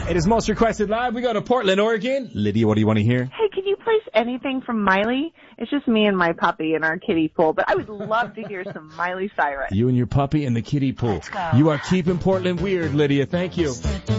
It is Most Requested Live. We go to Portland, Oregon. Lydia, what do you want to hear? Hey, can you place anything from Miley? It's just me and my puppy in our kiddie pool, but I would love to hear some Miley Cyrus. You and your puppy in the kiddie pool. Let's go. You are keeping Portland weird, Lydia. Thank you.